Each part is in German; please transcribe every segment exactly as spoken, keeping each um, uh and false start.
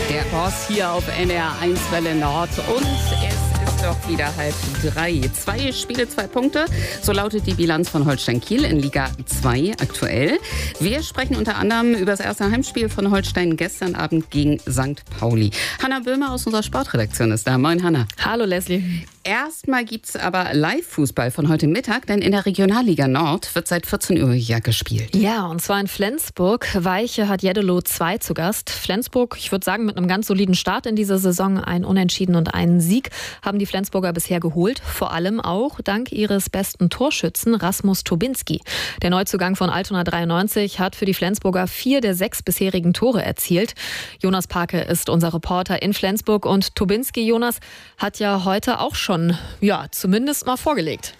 Der Boss hier auf N D R eins Welle Nord und es ist doch wieder halb drei. Zwei Spiele, zwei Punkte. So lautet die Bilanz von Holstein Kiel in Liga zwei aktuell. Wir sprechen unter anderem über das erste Heimspiel von Holstein gestern Abend gegen Sankt Pauli. Hanna Böhmer aus unserer Sportredaktion ist da. Moin, Hanna. Hallo, Leslie. Erstmal gibt's aber Live-Fußball von heute Mittag, denn in der Regionalliga Nord wird seit vierzehn Uhr ja gespielt. Ja, und zwar in Flensburg. Weiche hat Jeddelo zwei zu Gast. Flensburg, ich würde sagen, mit einem ganz soliden Start in dieser Saison. Ein Unentschieden und einen Sieg haben die Flensburger bisher geholt. Vor allem auch dank ihres besten Torschützen, Rasmus Tobinski. Der Neuzugang von Altona dreiundneunzig hat für die Flensburger vier der sechs bisherigen Tore erzielt. Jonas Parke ist unser Reporter in Flensburg. Und Tobinski, Jonas, hat ja heute auch schon Schon, ja, zumindest mal vorgelegt.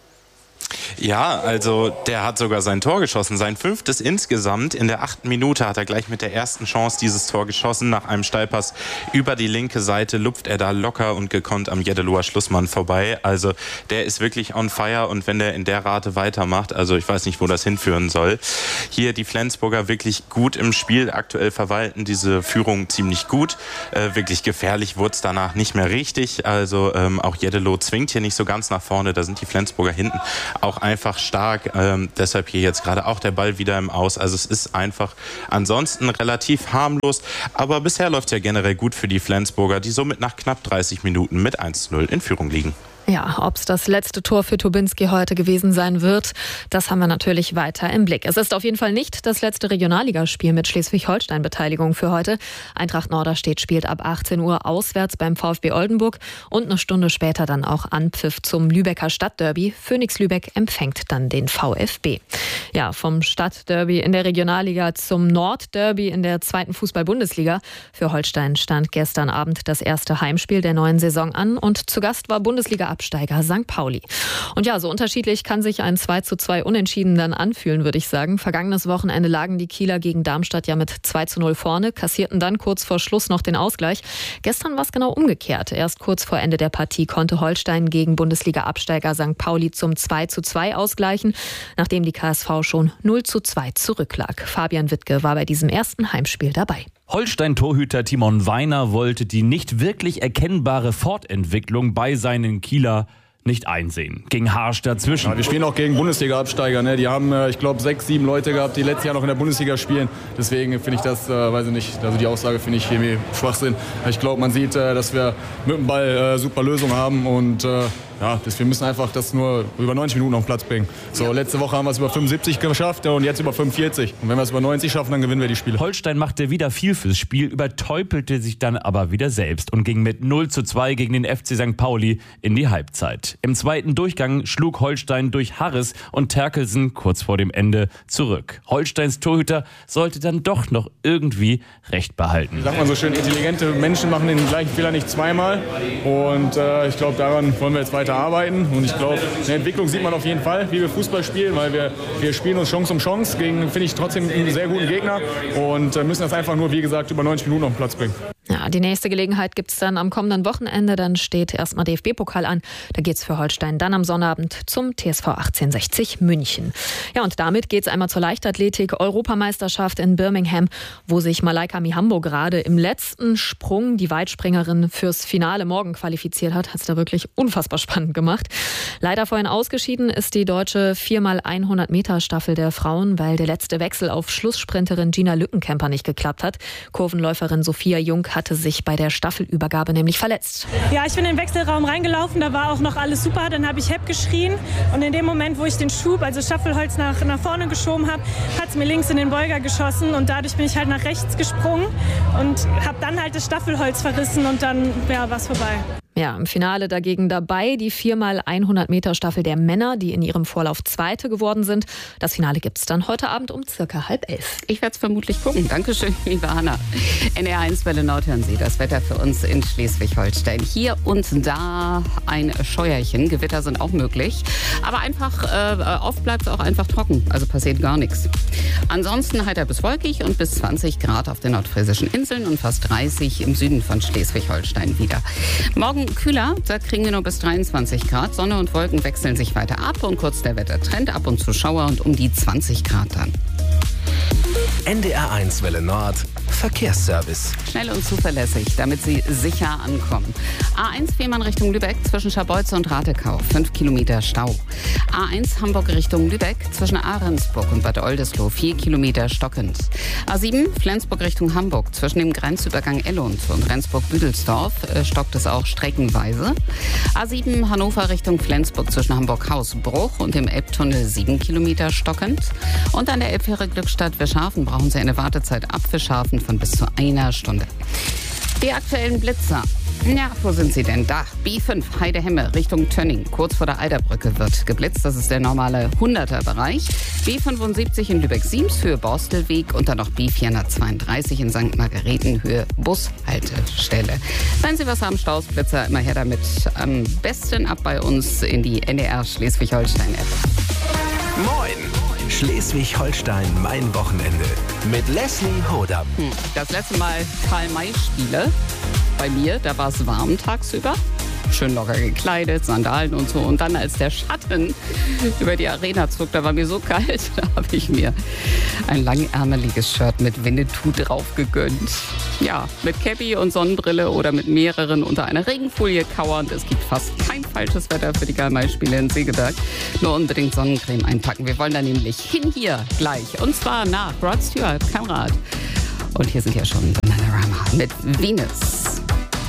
Ja, also der hat sogar sein Tor geschossen, sein fünftes insgesamt. In der achten Minute hat er gleich mit der ersten Chance dieses Tor geschossen. Nach einem Steilpass über die linke Seite lupft er da locker und gekonnt am Jeddeloer Schlussmann vorbei. Also der ist wirklich on fire und wenn der in der Rate weitermacht, also ich weiß nicht, wo das hinführen soll. Hier die Flensburger wirklich gut im Spiel. Aktuell verwalten diese Führung ziemlich gut. Äh, wirklich gefährlich wurde es danach nicht mehr richtig. Also ähm, auch Jeddelo zwingt hier nicht so ganz nach vorne. Da sind die Flensburger hinten auch einfach stark, ähm, deshalb hier jetzt gerade auch der Ball wieder im Aus. Also es ist einfach ansonsten relativ harmlos, aber bisher läuft es ja generell gut für die Flensburger, die somit nach knapp dreißig Minuten mit eins zu null in Führung liegen. Ja, ob es das letzte Tor für Tobinski heute gewesen sein wird, das haben wir natürlich weiter im Blick. Es ist auf jeden Fall nicht das letzte Regionalligaspiel mit Schleswig-Holstein-Beteiligung für heute. Eintracht Norderstedt spielt ab achtzehn Uhr auswärts beim VfB Oldenburg und eine Stunde später dann auch Anpfiff zum Lübecker Stadtderby. Phoenix Lübeck empfängt dann den VfB. Ja, vom Stadtderby in der Regionalliga zum Nordderby in der zweiten Fußball-Bundesliga. Für Holstein stand gestern Abend das erste Heimspiel der neuen Saison an und zu Gast war Bundesliga Absteiger Sankt Pauli. Und ja, so unterschiedlich kann sich ein zwei zu zwei Unentschieden dann anfühlen, würde ich sagen. Vergangenes Wochenende lagen die Kieler gegen Darmstadt ja mit zwei zu null vorne, kassierten dann kurz vor Schluss noch den Ausgleich. Gestern war es genau umgekehrt. Erst kurz vor Ende der Partie konnte Holstein gegen Bundesliga-Absteiger Sankt Pauli zum zwei zu zwei ausgleichen, nachdem die K S V schon null zu zwei zurücklag. Fabian Wittke war bei diesem ersten Heimspiel dabei. Holstein-Torhüter Timon Weiner wollte die nicht wirklich erkennbare Fortentwicklung bei seinen Kieler nicht einsehen. Ging harsch dazwischen. Ja, wir spielen auch gegen Bundesliga-Absteiger. Ne? Die haben, ich glaube, sechs, sieben Leute gehabt, die letztes Jahr noch in der Bundesliga spielen. Deswegen finde ich das, äh, weiß ich nicht, also die Aussage finde ich irgendwie Schwachsinn. Ich glaube, man sieht, äh, dass wir mit dem Ball äh, super Lösungen haben und äh, ja, das, wir müssen einfach das nur über neunzig Minuten auf den Platz bringen. So, letzte Woche haben wir es über fünfundsiebzig geschafft und jetzt über fünfundvierzig. Und wenn wir es über neunzig schaffen, dann gewinnen wir die Spiele. Holstein machte wieder viel fürs Spiel, übertäupelte sich dann aber wieder selbst und ging mit null zu zwei gegen den F C Sankt Pauli in die Halbzeit. Im zweiten Durchgang schlug Holstein durch Harris und Terkelsen kurz vor dem Ende zurück. Holsteins Torhüter sollte dann doch noch irgendwie Recht behalten. Sagt man so schön, intelligente Menschen machen den gleichen Fehler nicht zweimal. Und äh, ich glaube, daran wollen wir jetzt weiter arbeiten. Und ich glaube, eine Entwicklung sieht man auf jeden Fall, wie wir Fußball spielen, weil wir, wir spielen uns Chance um Chance gegen, finde ich, trotzdem einen sehr guten Gegner und äh, müssen das einfach nur, wie gesagt, über neunzig Minuten auf den Platz bringen. Ja, die nächste Gelegenheit gibt es dann am kommenden Wochenende. Dann steht erstmal D F B-Pokal an. Da geht es für Holstein dann am Sonnabend zum T S V achtzehnhundertsechzig München. Ja, und damit geht es einmal zur Leichtathletik-Europameisterschaft in Birmingham, wo sich Malaika Mihambo gerade im letzten Sprung, die Weitspringerin, fürs Finale morgen qualifiziert hat. Hat es da wirklich unfassbar spannend gemacht. Leider vorhin ausgeschieden ist die deutsche vier mal hundert Meter Staffel der Frauen, weil der letzte Wechsel auf Schlusssprinterin Gina Lückenkämper nicht geklappt hat. Kurvenläuferin Sophia Jung hatte sich bei der Staffelübergabe nämlich verletzt. Ja, ich bin in den Wechselraum reingelaufen, da war auch noch alles super. Dann habe ich Hepp geschrien und in dem Moment, wo ich den Schub, also Staffelholz nach, nach vorne geschoben habe, hat es mir links in den Beuger geschossen und dadurch bin ich halt nach rechts gesprungen und habe dann halt das Staffelholz verrissen und dann ja, war es vorbei. Ja, im Finale dagegen dabei die vier mal hundert Meter Staffel der Männer, die in ihrem Vorlauf Zweite geworden sind. Das Finale gibt es dann heute Abend um circa halb elf. Ich werde es vermutlich gucken. Dankeschön, liebe Hanna. N D R eins Welle Nord hören Sie das Wetter für uns in Schleswig-Holstein. Hier und da ein Scheuerchen. Gewitter sind auch möglich. Aber einfach, äh, oft bleibt es auch einfach trocken. Also passiert gar nichts. Ansonsten heiter bis wolkig und bis zwanzig Grad auf den nordfriesischen Inseln und fast dreißig im Süden von Schleswig-Holstein wieder. Morgen kühler, da kriegen wir nur bis dreiundzwanzig Grad. Sonne und Wolken wechseln sich weiter ab und kurz der Wettertrend, ab und zu Schauer und um die zwanzig Grad dann. N D R eins Welle Nord Verkehrsservice. Schnell und zuverlässig, damit Sie sicher ankommen. A eins Fehmarn Richtung Lübeck zwischen Scharbeutze und Ratekau, fünf Kilometer Stau. A eins Hamburg Richtung Lübeck zwischen Ahrensburg und Bad Oldesloe, vier Kilometer stockend. A sieben Flensburg Richtung Hamburg zwischen dem Grenzübergang Ellund und Rendsburg-Büdelsdorf äh, stockt es auch streckenweise. A sieben Hannover Richtung Flensburg zwischen Hamburg-Hausbruch und dem Elbtunnel, sieben Kilometer stockend. Und an der Elbfähre Glückstadt-Wischhafen brauchen Sie eine Wartezeit ab Wischhafen von bis zu einer Stunde. Die aktuellen Blitzer. Ja, wo sind sie denn? Da, B fünf Heidehemme Richtung Tönning, kurz vor der Eiderbrücke wird geblitzt. Das ist der normale hunderter-Bereich. B fünfundsiebzig in Lübeck-Siems, Höhe Borstelweg und dann noch B vierhundertzweiunddreißig in Sankt Margareten, Höhe Bushaltestelle. Wenn Sie was haben, Staus, Blitzer, immer her damit. Am besten ab bei uns in die N D R Schleswig-Holstein-App. Moin! Schleswig-Holstein, mein Wochenende. Mit Leslie Hodam. Hm, das letzte Mal Karl-May-Spiele bei mir, da war es warm tagsüber. Schön locker gekleidet, Sandalen und so. Und dann, als der Schatten über die Arena zog, da war mir so kalt, da habe ich mir ein langärmeliges Shirt mit Winnetou drauf gegönnt. Ja, mit Cappy und Sonnenbrille oder mit mehreren unter einer Regenfolie kauernd. Es gibt fast kein falsches Wetter für die Karl-May-Spiele in Segeberg. Nur unbedingt Sonnencreme einpacken. Wir wollen da nämlich hin hier gleich. Und zwar nach Rod Stewart, Kamerad. Und hier sind ja schon Bananarama mit Venus.